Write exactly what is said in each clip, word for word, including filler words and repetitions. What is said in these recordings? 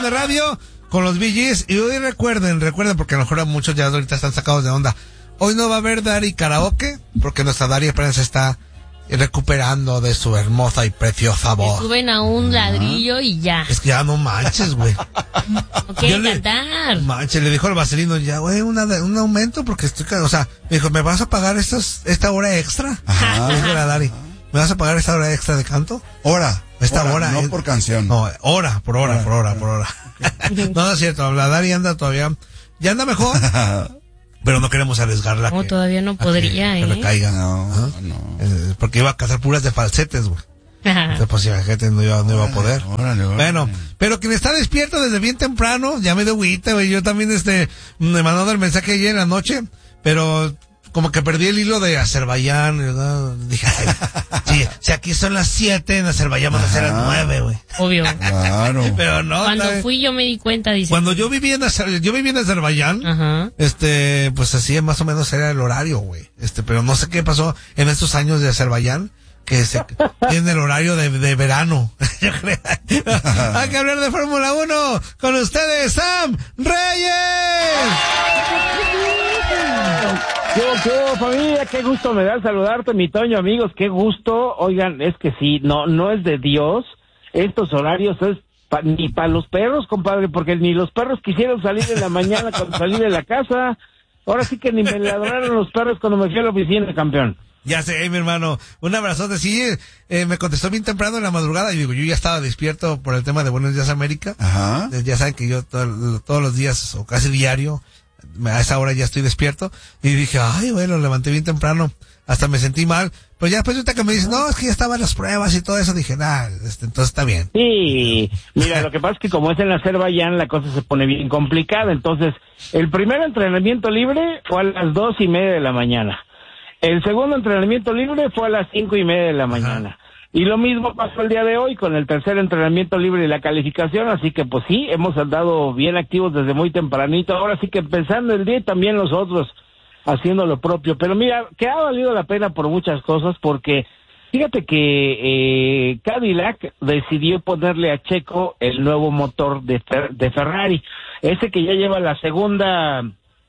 de radio con los Bee Gees. Y hoy recuerden, recuerden, porque a lo mejor muchos ya ahorita están sacados de onda. Hoy no va a haber Dari Karaoke, porque nuestra Dari apenas está recuperando de su hermosa y preciosa voz. Suben a un ladrillo y ya. Es que ya no manches, güey. No quiere cantar. Manches, le dijo el vaselino ya, güey, una, un aumento porque estoy, o sea, me dijo, ¿me vas a pagar estas, esta hora extra? Ajá. Dijo la Dari, ¿me vas a pagar esta hora extra de canto? Hora. Esta hora, hora. No es, por canción. No, hora, por hora, hora por hora, por hora. No, no es cierto, la Dari anda todavía, ya anda mejor. Pero no queremos arriesgarla. No, que, todavía no podría, que, ¿eh? Que le caiga. No, ¿Ah? no. Eh, porque iba a cazar puras de falsetes, güey. Entonces, pues, si la gente no iba, no iba a poder. Órale, órale. Bueno, pero quien está despierto desde bien temprano, ya me dio agüita, güey. Yo también, este, me mandó el mensaje ayer en la noche, pero como que perdí el hilo de Azerbaiyán, ¿verdad? Dije, ay, sí, si aquí son las siete, en Azerbaiyán van a ser las nueve, güey. Obvio. Claro. Pero no. Cuando ¿sabes? fui yo me di cuenta, dice. Cuando yo viví en Azer- yo viví en Azerbaiyán, Ajá. este, pues así más o menos era el horario, güey. Este, pero no sé qué pasó en estos años de Azerbaiyán, que se tiene el horario de, de verano. Yo creo. Hay que hablar de Fórmula uno con ustedes, Sam Reyes. ¿Qué, qué, familia? Qué gusto me da saludarte, mi Toño, amigos, qué gusto. Oigan, es que sí, no, no es de Dios. Estos horarios es pa, ni para los perros, compadre, porque ni los perros quisieron salir en la mañana cuando salí de la casa. Ahora sí que ni me ladraron los perros cuando me fui a la oficina, campeón. Ya sé, hey, mi hermano, un abrazote. Sí, eh, me contestó bien temprano en la madrugada y digo, yo ya estaba despierto por el tema de Buenos Días América. Ajá. Eh, Ya saben que yo to- todos los días o casi diario, a esa hora ya estoy despierto. Y dije, ay, bueno, levanté bien temprano. Hasta me sentí mal. Pero ya después ahorita que me dicen, no, es que ya estaban las pruebas y todo eso, dije, nah, este, entonces está bien. Sí, mira, lo que pasa es que como es en Azerbaiyán, la cosa se pone bien complicada. Entonces, el primer entrenamiento libre fue a las dos y media de la mañana. El segundo entrenamiento libre fue a las cinco y media de la mañana. Ajá. Y lo mismo pasó el día de hoy con el tercer entrenamiento libre y la calificación, así que pues sí, hemos andado bien activos desde muy tempranito. Ahora sí que empezando el día y también nosotros haciendo lo propio. Pero mira, que ha valido la pena por muchas cosas, porque fíjate que eh, Cadillac decidió ponerle a Checo el nuevo motor de, Fer- de Ferrari, ese que ya lleva la segunda...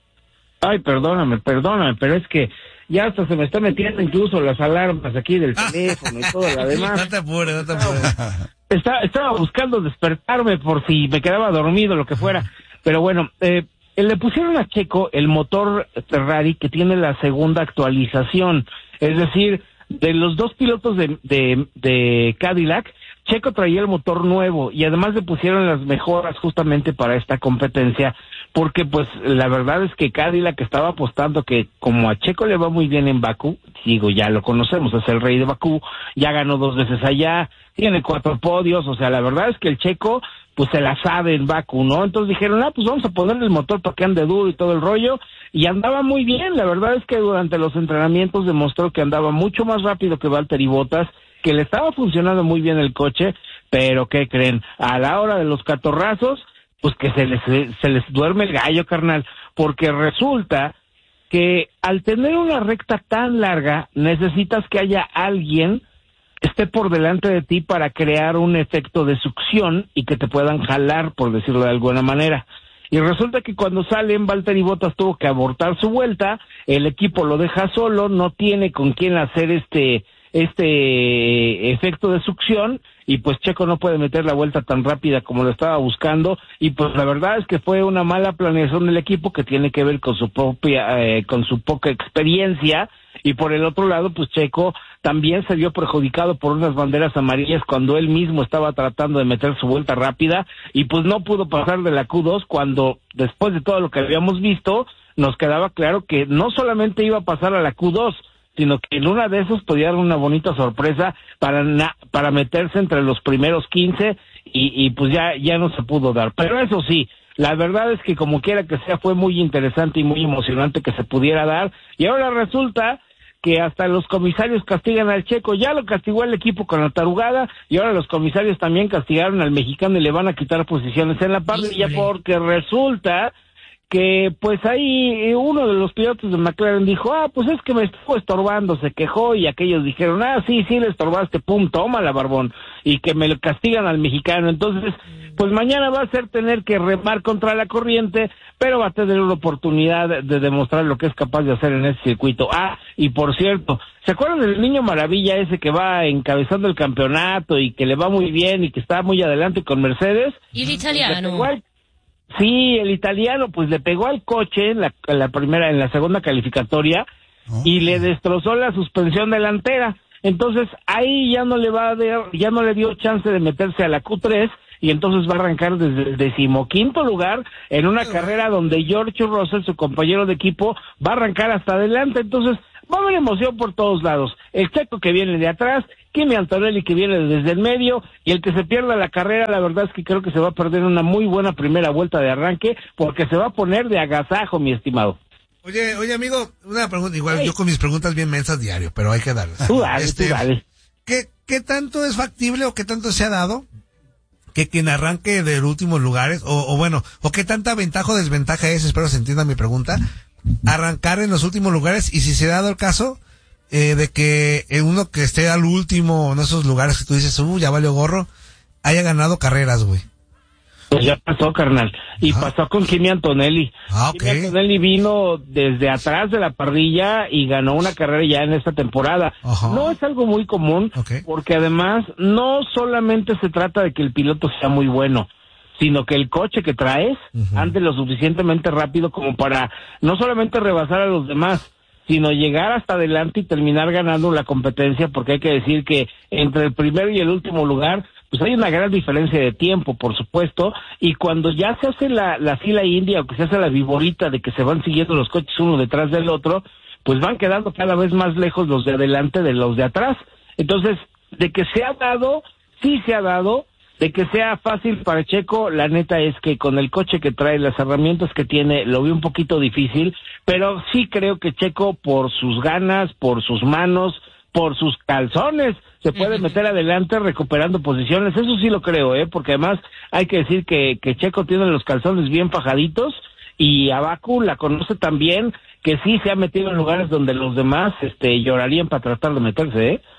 Ay, perdóname, perdóname, pero es que ya hasta se me está metiendo incluso las alarmas aquí del teléfono y todo lo demás. No te apures, no te apures. Estaba, estaba buscando despertarme por si me quedaba dormido, lo que fuera. Pero bueno, eh, le pusieron a Checo el motor Ferrari que tiene la segunda actualización. Es decir, de los dos pilotos de, de, de Cadillac, Checo traía el motor nuevo y además le pusieron las mejoras justamente para esta competencia, porque pues la verdad es que Cadillac estaba apostando que como a Checo le va muy bien en Bakú, digo, ya lo conocemos, es el rey de Bakú, ya ganó dos veces allá, tiene cuatro podios, o sea, la verdad es que el Checo pues se la sabe en Bakú, ¿no? Entonces dijeron, ah, pues vamos a ponerle el motor para que ande duro y todo el rollo, y andaba muy bien. La verdad es que durante los entrenamientos demostró que andaba mucho más rápido que Valtteri Bottas, que le estaba funcionando muy bien el coche, pero ¿qué creen? A la hora de los catorrazos, pues que se les, se les duerme el gallo, carnal, porque resulta que al tener una recta tan larga, necesitas que haya alguien que esté por delante de ti para crear un efecto de succión y que te puedan jalar, por decirlo de alguna manera. Y resulta que cuando salen, Valtteri Bottas tuvo que abortar su vuelta, el equipo lo deja solo, no tiene con quién hacer este este efecto de succión, y pues Checo no puede meter la vuelta tan rápida como lo estaba buscando, y pues la verdad es que fue una mala planeación del equipo que tiene que ver con su propia, eh, con su poca experiencia. Y por el otro lado, pues Checo también se vio perjudicado por unas banderas amarillas cuando él mismo estaba tratando de meter su vuelta rápida, y pues no pudo pasar de la Q dos cuando, después de todo lo que habíamos visto, nos quedaba claro que no solamente iba a pasar a la Q dos, sino que en una de esas podía dar una bonita sorpresa para na- para meterse entre los primeros quince, y, y pues ya, ya no se pudo dar. Pero eso sí, la verdad es que como quiera que sea, fue muy interesante y muy emocionante que se pudiera dar, y ahora resulta que hasta los comisarios castigan al Checo. Ya lo castigó el equipo con la tarugada, y ahora los comisarios también castigaron al mexicano y le van a quitar posiciones en la parrilla, porque resulta que pues ahí uno de los pilotos de McLaren dijo, ah, pues es que me estuvo estorbando, se quejó, y aquellos dijeron, ah, sí, sí le estorbaste, pum, tómala, barbón, y que me lo castigan al mexicano. Entonces, pues mañana va a ser tener que remar contra la corriente, pero va a tener una oportunidad de demostrar lo que es capaz de hacer en ese circuito. Ah, y por cierto, ¿se acuerdan del niño maravilla ese que va encabezando el campeonato y que le va muy bien y que está muy adelante con Mercedes? ¿Y el italiano? Al, sí, el italiano, pues le pegó al coche en la, en la primera, en la segunda calificatoria oh. y le destrozó la suspensión delantera. Entonces ahí ya no le va a dar, ya no le dio chance de meterse a la Q tres y entonces va a arrancar desde el decimoquinto lugar en una carrera donde George Russell, su compañero de equipo, va a arrancar hasta adelante. Entonces va a haber emoción por todos lados. El Checo que viene de atrás, Kimi Antonelli que viene desde el medio, y el que se pierda la carrera, la verdad es que creo que se va a perder una muy buena primera vuelta de arranque, porque se va a poner de agasajo, mi estimado. Oye, oye, amigo, una pregunta, igual hey. yo con mis preguntas bien mensas diario, pero hay que darlas. Tú dale, este, tú dale. ¿qué, ¿Qué tanto es factible o qué tanto se ha dado que quien arranque de los últimos lugares, o, o bueno, o qué tanta ventaja o desventaja es, espero se entienda mi pregunta, arrancar en los últimos lugares, y si se ha dado el caso eh, de que uno que esté al último en esos lugares que tú dices, uh, ya valió gorro, haya ganado carreras, güey? Pues ya pasó, carnal, y ah. pasó con Kimi Antonelli. Ah, okay. Kimi Antonelli vino desde atrás de la parrilla y ganó una carrera ya en esta temporada. Ajá. No es algo muy común, okay. porque además no solamente se trata de que el piloto sea muy bueno, sino que el coche que traes uh-huh. ande lo suficientemente rápido como para no solamente rebasar a los demás, sino llegar hasta adelante y terminar ganando la competencia, porque hay que decir que entre el primero y el último lugar pues hay una gran diferencia de tiempo, por supuesto, y cuando ya se hace la, la fila india o que se hace la viborita de que se van siguiendo los coches uno detrás del otro, pues van quedando cada vez más lejos los de adelante de los de atrás. Entonces, de que se ha dado, sí se ha dado, de que sea fácil para Checo, la neta es que con el coche que trae, las herramientas que tiene, lo veo un poquito difícil, pero sí creo que Checo, por sus ganas, por sus manos, por sus calzones, se puede meter adelante recuperando posiciones. Eso sí lo creo, ¿eh? Porque además hay que decir que, que Checo tiene los calzones bien fajaditos, y a Baku la conoce tan bien que sí se ha metido en lugares donde los demás este llorarían para tratar de meterse, ¿eh?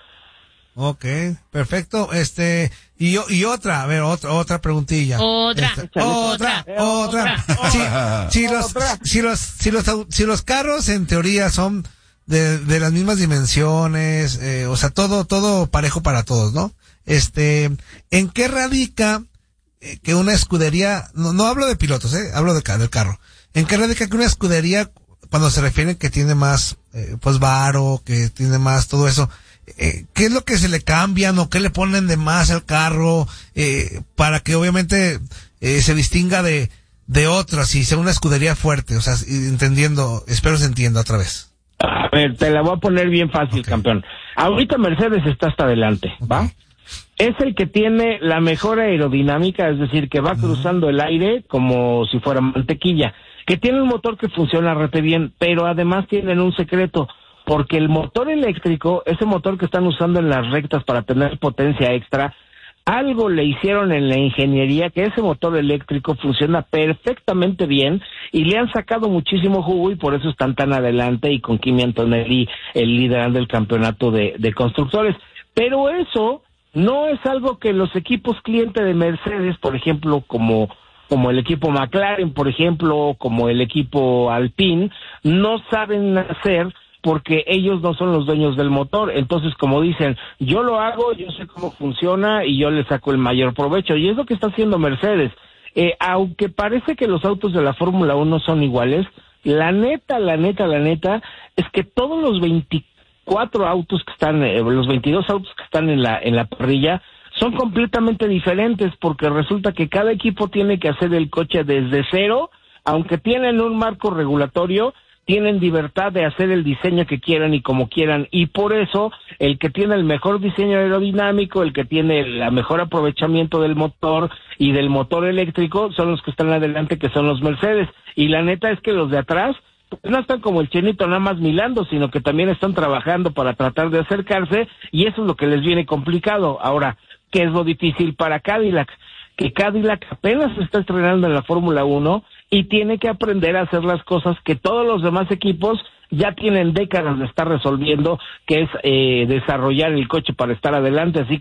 Okay, perfecto. Este, y y otra, a ver, otra otra preguntilla. Otra, Esta, otra, otra, otra. Si, si los si los si los si los carros en teoría son de de las mismas dimensiones, eh, o sea, todo todo parejo para todos, ¿no? Este, ¿en qué radica eh, que una escudería, no no hablo de pilotos, eh, hablo de del carro. ¿En qué radica que una escudería, cuando se refiere que tiene más eh, pues varo, que tiene más todo eso, Eh, ¿qué es lo que se le cambian o qué le ponen de más al carro eh, para que obviamente eh, se distinga de de otras y sea una escudería fuerte? O sea, entendiendo, espero se entienda otra vez. A ver, te la voy a poner bien fácil, okay. campeón. Ahorita Mercedes está hasta adelante, ¿va? Okay. Es el que tiene la mejor aerodinámica, es decir, que va uh-huh. cruzando el aire como si fuera mantequilla, que tiene un motor que funciona rete bien, pero además tienen un secreto, porque el motor eléctrico, ese motor que están usando en las rectas para tener potencia extra, algo le hicieron en la ingeniería que ese motor eléctrico funciona perfectamente bien y le han sacado muchísimo jugo, y por eso están tan adelante, y con Kimi Antonelli el liderando el campeonato de, de constructores. Pero eso no es algo que los equipos clientes de Mercedes, por ejemplo, como como el equipo McLaren, por ejemplo, como el equipo Alpine, no saben hacer, porque ellos no son los dueños del motor. Entonces, como dicen, yo lo hago, yo sé cómo funciona y yo le saco el mayor provecho, y es lo que está haciendo Mercedes. Eh, aunque parece que los autos de la Fórmula uno son iguales, la neta, la neta, la neta, es que todos los veinticuatro autos que están, eh, los veintidós autos que están en la, en la parrilla, son completamente diferentes, porque resulta que cada equipo tiene que hacer el coche desde cero, aunque tienen un marco regulatorio, tienen libertad de hacer el diseño que quieran y como quieran, y por eso el que tiene el mejor diseño aerodinámico, el que tiene el mejor aprovechamiento del motor y del motor eléctrico, son los que están adelante, que son los Mercedes. Y la neta es que los de atrás pues no están como el chinito nada más milando, sino que también están trabajando para tratar de acercarse, y eso es lo que les viene complicado. Ahora, ¿qué es lo difícil para Cadillac? Que Cadillac apenas se está estrenando en la Fórmula uno y tiene que aprender a hacer las cosas que todos los demás equipos ya tienen décadas de estar resolviendo, que es eh, desarrollar el coche para estar adelante. Así que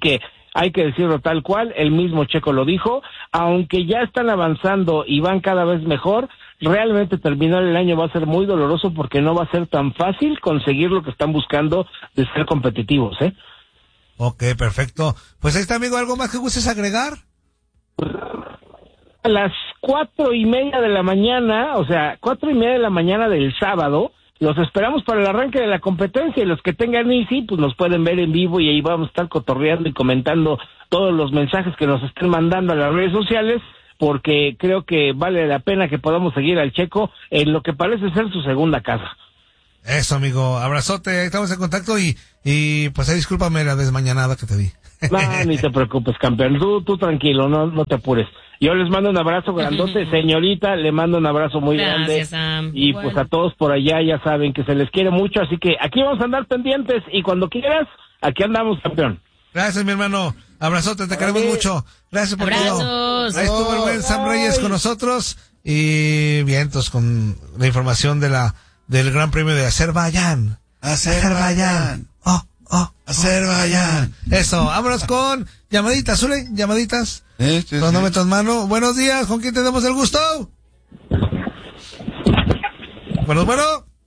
hay que decirlo tal cual, el mismo Checo lo dijo, aunque ya están avanzando y van cada vez mejor, realmente terminar el año va a ser muy doloroso porque no va a ser tan fácil conseguir lo que están buscando de ser competitivos, ¿eh? Ok, perfecto. Pues ahí está, amigo, ¿algo más que gustes agregar? A las cuatro y media de la mañana, o sea, cuatro y media de la mañana del sábado, los esperamos para el arranque de la competencia, y los que tengan Easy, pues nos pueden ver en vivo y ahí vamos a estar cotorreando y comentando todos los mensajes que nos estén mandando a las redes sociales, porque creo que vale la pena que podamos seguir al Checo en lo que parece ser su segunda casa. Eso, amigo, abrazote, ahí estamos en contacto y, y pues ahí discúlpame la desmañanada que te di. No, ni te preocupes, campeón, tú, tú tranquilo, no, no te apures. Yo les mando un abrazo grandote, señorita, le mando un abrazo muy Gracias, grande. Sam. Y Bueno. pues a todos por allá ya saben que se les quiere mucho, así que aquí vamos a andar pendientes y cuando quieras, aquí andamos, campeón. Gracias, mi hermano. Abrazote, te queremos mucho. Gracias por todo. Abrazos. Ahí estuvo el buen Sam Reyes con nosotros. Y vientos con la información de la del Gran Premio de Azerbaiyán. Azerbaiyán. Oh, oh. Azerbaiyán. Eso, vámonos con llamaditas, Zule, llamaditas. Sí, sí, Cronómetro en mano. Buenos días, ¿con quién tenemos el gusto? Bueno, bueno.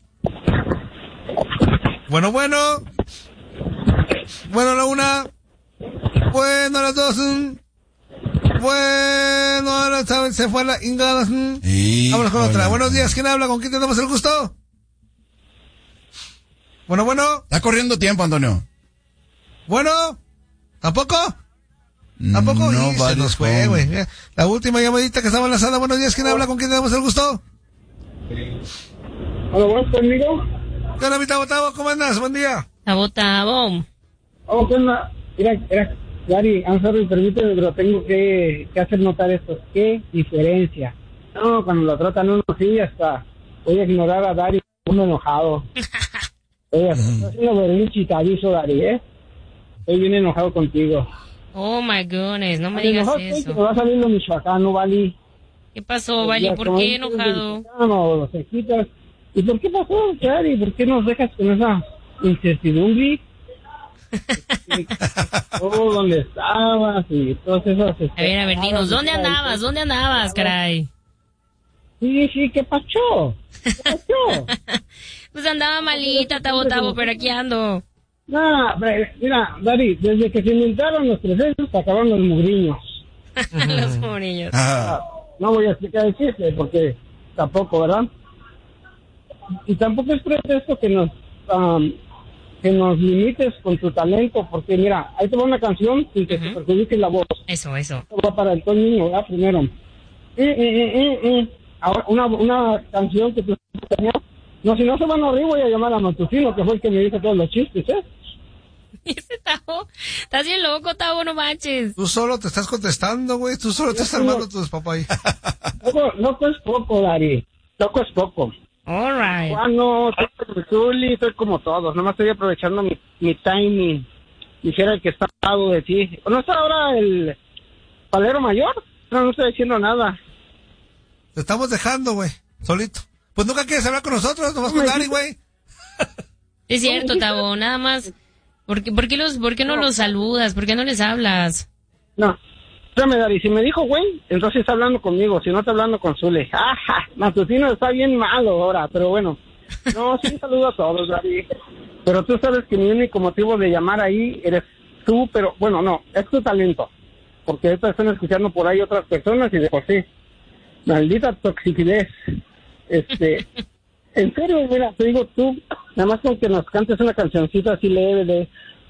Bueno, bueno. Bueno, la una. Bueno, las dos. mm. Bueno, ahora saben, se fue la ingada. mm. Híjole. Vámonos con otra. Buenos días, ¿quién habla? ¿Con quién tenemos el gusto? Bueno, bueno. Está corriendo tiempo, Antonio. Bueno. ¿Tampoco? ¿Tampoco? No, Y se vale, nos fue, con- güey. Mira, la última llamadita que estaba en la sala. Buenos días, ¿quién habla? ¿Con quién tenemos el gusto? Hola, ¿vas conmigo? ¿Qué onda, mi Tabo Tabo? ¿Cómo andas? Buen día. Tabo, tabo. Oh, ¿qué onda? Mira, mira, Gary, I'm sorry, permíteme, pero tengo que, que hacer notar esto. ¿Qué diferencia? No, cuando lo tratan uno así, hasta voy a ignorar a Dari, uno enojado. Oye, estás haciendo berrinche y te aviso, Dari, ¿eh? Estoy bien enojado contigo. Oh my goodness, no me Ay, digas enojado estoy que me eso. va a salir lo michoacano, Vali. ¿Qué pasó, Vali? ¿Por qué enojado? No, los cejitas. ¿Y por qué pasó, Gary? ¿Por qué nos dejas con esa incertidumbre? Oh, ¿dónde estabas? Y todas esas... A ver, a ver, dinos, ¿dónde andabas? ¿Dónde andabas, caray? Sí, sí, ¿qué pasó? ¿Qué pasó? Pues andaba malita, Tabo, tabo, pero aquí ando. Nah, bre- mira, Dari, desde que se inventaron los procesos, se acabaron los mugriños. Los morillos. Ah, No voy a explicar el chiste, porque tampoco, ¿verdad? Y tampoco es pretexto que nos... am, que nos limites con tu talento, porque mira, ahí te va una canción sin que te Ujú. perjudique la voz. Eso, eso. Esto va para el Toño, ¿verdad? Primero. Eh, eh, eh, eh, eh. Ahora, una, una canción que tú tenías. No, si no se van a reír, voy a llamar a Matutino, que fue el que me dijo todos los chistes, ¿eh? Ese Tabo, estás bien loco, Tabo, no manches. Tú solo te estás contestando, güey. Tú solo te estás armando tu despapalle. Loco, loco es poco, Dari. Loco es poco. All right. Bueno, soy como Zuli, soy como todos. Nomás estoy aprovechando mi, mi timing. Dijera el que está al lado de ti. ¿No está ahora el palero mayor? No, no estoy diciendo nada. Te estamos dejando, güey. Solito. Pues nunca quieres hablar con nosotros, nomás con Dari, güey. Es cierto, Tabo, nada más. ¿Por qué, por qué los, por qué no los saludas? ¿Por qué no les hablas? No. Espérame, Dari, si me dijo güey, entonces está hablando conmigo, si no está hablando con Zule. ¡Ajá! Matutino está bien malo ahora, pero bueno. No, sí, saludo a todos, Dari. Pero tú sabes que mi único motivo de llamar ahí eres tú, pero bueno, no, es tu talento. Porque ahorita están escuchando por ahí otras personas y de por sí. Maldita toxicidad. Este, en serio, mira, te digo tú, nada más con que nos cantes una cancioncita así leve de...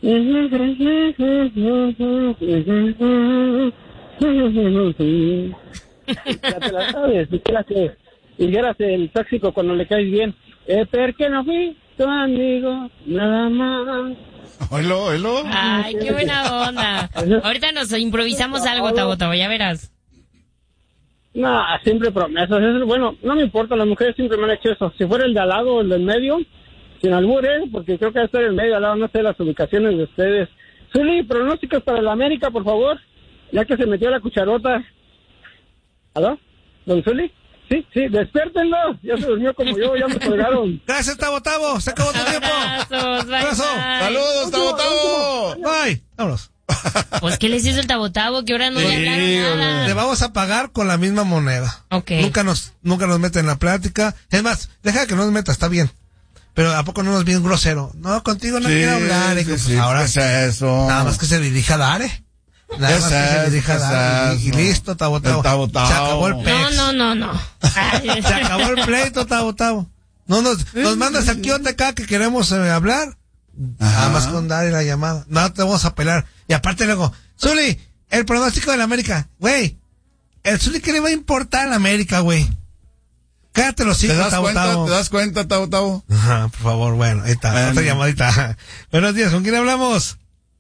Ya te la sabes, y que la que y eras el tóxico cuando le caes bien. Eh, ¿por qué no fui tu amigo? Nada más. oílo, oílo. Ay, qué buena onda. Ahorita nos improvisamos algo, Tabo, Tabo, ya verás. No, siempre promesas. Eso, bueno, no me importa, las mujeres siempre me han hecho eso. Si fuera el de al lado o el del medio, sin albures, porque creo que va a estar el medio al lado, no sé las ubicaciones de ustedes. Zuli, pronósticos para la América, por favor, ya que se metió la cucharota. ¿Aló? ¿Don Zuli? Sí, sí, despiértenlo. Ya se durmió como yo, ya me colgaron. Gracias, Tabo Tabo. Se acabó tu tiempo. Abrazos, bye, Abrazo. bye. Saludos, Tabo Tabo. Bye. Vámonos. Pues, ¿qué les hizo el Tabo Tabo? Que ahora no Sí, le hablaron nada. Le vamos a pagar con la misma moneda. Ok. Nunca nos, nunca nos meten en la plática. Es más, deja que nos meta, está bien. Pero ¿a poco no nos viene un grosero? No, contigo no Sí, quiero hablar. sí, hijo. Pues sí, ahora ¿qué es eso? nada más que se dirija a Dare. Nada ¿Qué más que es se eso? dirija a ¿Qué es Dare. Y, y eso? listo, Tabo Tabo. El Tabo Tabo. Se acabó el pez. No, no, no, no. Ay, Se acabó el pleito, Tabo Tabo. No nos, nos mandas aquí otra acá que queremos eh, hablar. Ajá. Nada más con Dare la llamada. No te vamos a pelar. Y aparte luego, Zuli, el pronóstico de la América. Güey, el Zuli, ¿qué le va a importar a la América, güey? Cállate los ¿Te hijos, das Tabo cuenta? Tabo. ¿Te das cuenta, Tabo Tabo? Ajá, por favor, bueno, ahí está, Bueno. otra llamadita. Buenos días, ¿con quién hablamos?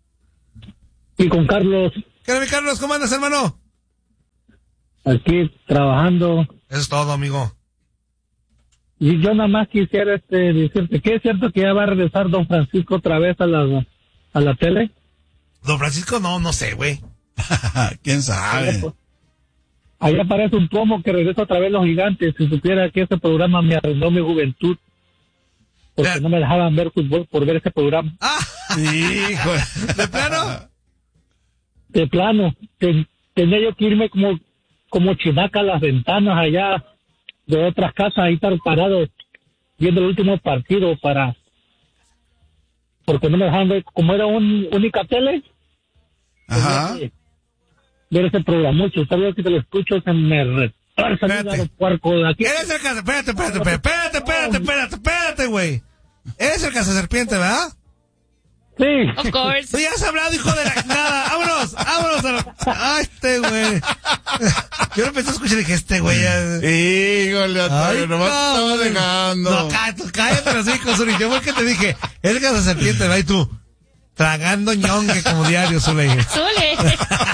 Y con Carlos, ¿Qué tal, mi Carlos? ¿Cómo andas, hermano? aquí trabajando. Eso es todo, amigo. Y yo nada más quisiera este, decirte que es cierto que ya va a regresar don Francisco otra vez a la, a la tele. Don Francisco, no, no sé, güey. ¿Quién sabe? Ahí aparece un promo que regresa otra vez Los Gigantes. Si supiera que ese programa me arruinó mi juventud, porque Ya. no me dejaban ver fútbol por ver ese programa. Ah, Hijo. ¿de plano? De plano, ten- tenía yo que irme como, como chinaca a las ventanas allá de otras casas, ahí estar parado viendo el último partido para, porque no me dejaban ver, como era un única tele, Ajá. tenía que ver ese programa mucho. Sabía que te lo escucho, se me retorce el Espérate. hígado puerco de aquí. Eres el caza... Espérate, espérate, espérate, espérate, espérate, espérate, espérate, güey. Eres el cazaserpiente, ¿verdad? Sí. Of course. Tú ya has hablado, hijo de la... Nada, vámonos, vámonos a la... Ay, este güey. Yo lo empecé a escuchar y dije, este güey ya... Híjole, Antonio, nomás te estaba cabrón. dejando. No, cállate, cállate los hijos, Zuli. Yo fue que te dije, el cazaserpiente, ¿verdad? Y tú, tragando ñongue como diario, Zuli. Zule.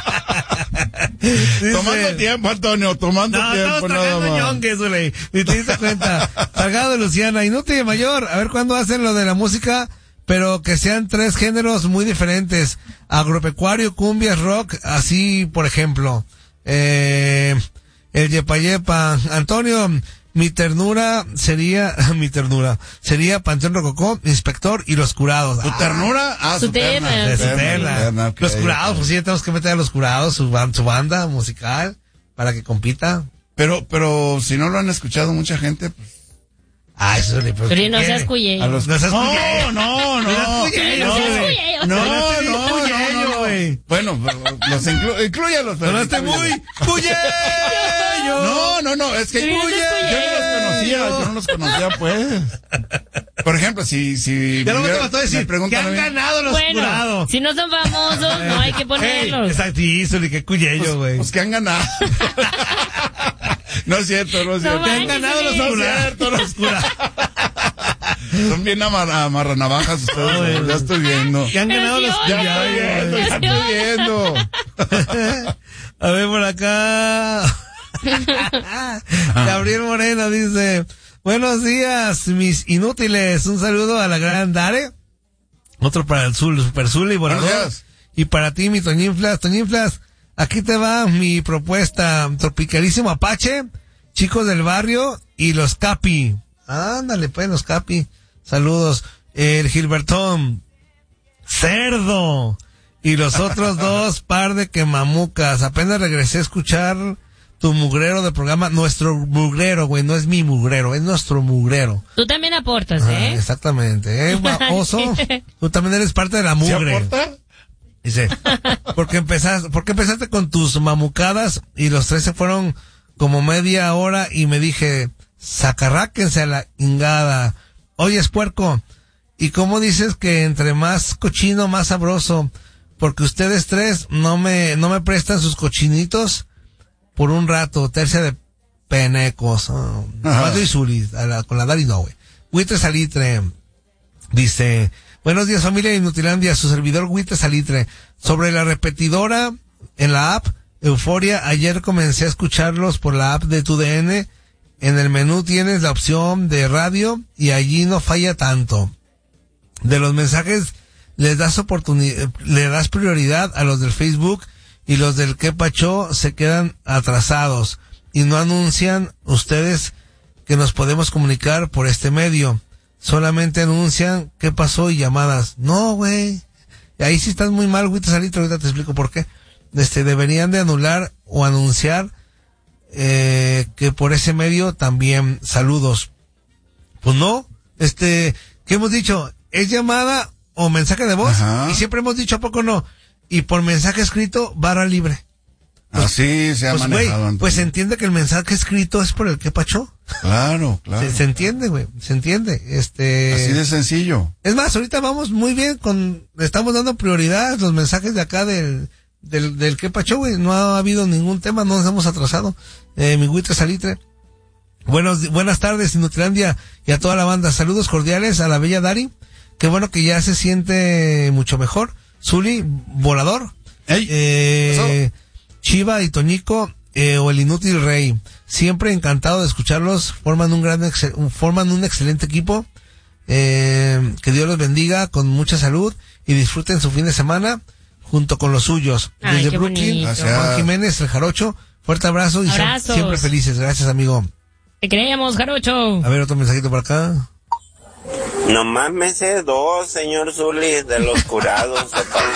Dice- Tomando tiempo, Antonio, tomando No, estamos tiempo, nada tragando más. ñongue, Zuli. Y te diste cuenta. Salgado de Luciana, inútil de mayor. A ver cuándo hacen lo de la música, pero que sean tres géneros muy diferentes. Agropecuario, cumbias, rock, así, por ejemplo. Eh, el yepa yepa. Antonio, mi ternura sería, mi ternura, sería Panteón Rococó, Inspector y Los Curados. ¿Tu ternura? Ah, Su su terna. terna. De su Terna, terna. terna, ok, Los Curados, ok. pues sí, ya tenemos que meter a Los Curados, su, ban- su banda musical, para que compita. Pero, pero, si no lo han escuchado mucha gente, pues. Ay, eso le pues, Pero no ¿qué? seas cuyello. A los... No seas no, cuyello. no, no, No seas no, cuyello, No seas güey. cuyello. no, Sonaste bien no, cuyello, no, no. güey. Bueno, los inclu incluyalos. pero Sonaste muy inclúyalos. cuyello. No, no, no, es que Sí, yo, no es yo no los conocía, yo no los conocía, pues. Por ejemplo, si, si Ya no me me, te faltó decir que preguntan a han mí, ganado Los Bueno, Curados. si no son famosos, no hay que Ey, ponerlos. exacto, y Zuli, qué cuyello, güey. pues que han ganado. No es cierto, no es No cierto. Te han manches, ganado Los Zuli. Curados. cierto, Los Curados. Son bien amar amarranavajas ustedes, Ay, ya estoy viendo. Que han Pero ganado sí Los oye. Ya Curados. estoy viendo, ya Pero sí estoy viendo. A ver, por acá. Gabriel Moreno dice, buenos días, mis inútiles. Un saludo a la gran Dare. Otro para el Zul, Super Zul y Buenos volador. días. Y para ti, mi Toñinflas. Toñinflas, aquí te va mi propuesta. Tropicalísimo Apache, Chicos del Barrio y los Capi. Ándale, pues, los Capi. Saludos. El Gilbertón. Cerdo. Y los otros dos par de quemamucas. Apenas regresé a escuchar tu mugrero del programa. Nuestro mugrero, güey. No es mi mugrero, es nuestro mugrero. Tú también aportas, Ah, ¿eh? exactamente. ¿Eh, oso? Tú también eres parte de la ¿Sí mugre. aporta? Dice, porque empezaste, porque empezaste con tus mamucadas y los tres se fueron como media hora y me dije, sacarráquense a la ingada. Oyes, puerco, ¿y cómo dices que entre más cochino, más sabroso? Porque ustedes tres no me, no me prestan sus cochinitos por un rato, tercia de penecos. Oh, Cuatro y Zuli, a la- con la Dari no, güey. Buitre Salitre, dice, buenos días familia de Inutilandia, su servidor Buitre Salitre. Sobre la repetidora en la app Euforia, ayer comencé a escucharlos por la app de tu D N. En el menú tienes la opción de radio y allí no falla tanto. De los mensajes les das oportunidad, le das prioridad a los del Facebook y los del que pacho se quedan atrasados y no anuncian ustedes que nos podemos comunicar por este medio. Solamente anuncian qué pasó y llamadas. No, güey. ahí sí estás muy mal, Huitas Salitre, ahorita te explico por qué. Este, deberían de anular o anunciar eh, que por ese medio también saludos. Pues no, este, ¿qué hemos dicho? Es llamada o mensaje de voz. Ajá. Y siempre hemos dicho, ¿a poco no? Y por mensaje escrito, barra libre. Pues, así se ha pues, manejado. Güey, pues se entiende que el mensaje escrito es por el que pachó. Claro, claro. Se, se entiende, güey, se entiende. Este. Así de sencillo. Es más, ahorita vamos muy bien con, estamos dando prioridad a los mensajes de acá del, del, del que pachó, güey. No ha habido ningún tema, no nos hemos atrasado. Eh, mi Huitas Salitre. Buenos, buenas tardes, Inutilandia, y a toda la banda. Saludos cordiales a la bella Dari. Qué bueno que ya se siente mucho mejor. Zuli, volador. Hey, eh, Chiva y Toñico, eh, o el inútil Rey. Siempre encantado de escucharlos. Forman un gran, excel, forman un excelente equipo. Eh, que Dios los bendiga con mucha salud y disfruten su fin de semana junto con los suyos. Ay, desde Brooklyn, bonito. Juan Jiménez, el Jarocho. Fuerte abrazo y Abrazos. siempre felices. Gracias, amigo. Te creemos, Jarocho. A ver, otro mensajito por acá. Nomás me sé dos, señor Zuli, de los curados.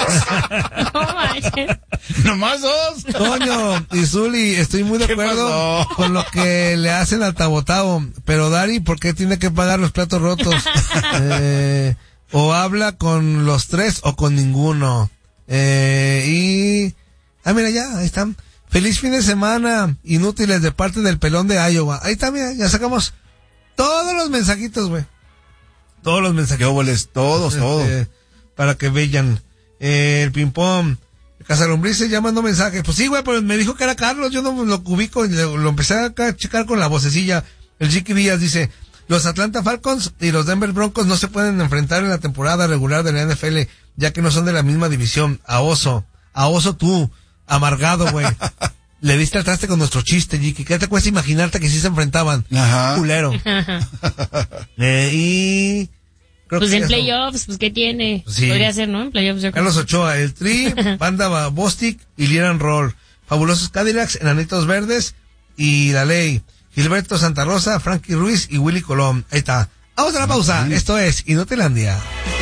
No manches. Nomás dos. Toño y Zuli, estoy muy de acuerdo con lo que le hacen al Tabotao, pero Dari, ¿por qué tiene que pagar los platos rotos? Eh, o habla con los tres o con ninguno. Eh, y... Ah, mira, ya, ahí están. Feliz fin de semana, inútiles, de parte del pelón de Iowa. Ahí está, mira, ya sacamos todos los mensajitos, güey. Todos los mensajes. Todos, todos. Este, para que vean. Eh, el ping-pong. Casalombrices ya mandó mensajes. Pues sí, güey, pero me dijo que era Carlos. Yo no lo ubico y lo, lo empecé a checar con la vocecilla. El Chiqui Díaz dice: los Atlanta Falcons y los Denver Broncos no se pueden enfrentar en la temporada regular de la N F L, ya que no son de la misma división. A oso. A oso tú. Amargado, güey. Le diste al traste con nuestro chiste, Chiqui. ¿Qué te cuesta imaginarte que sí se enfrentaban? Ajá. Culero. eh, y... Creo Pues que en eso. playoffs, pues ¿qué tiene? Sí. Podría ser, ¿no? En playoffs yo creo. Carlos Ochoa, el Tri, Banda Bostic y Lieran Roll. Fabulosos Cadillacs, Enanitos Verdes y La Ley. Gilberto Santa Rosa, Frankie Ruiz y Willy Colón. Ahí está. Vamos a la pausa. Esto es Inutilandia.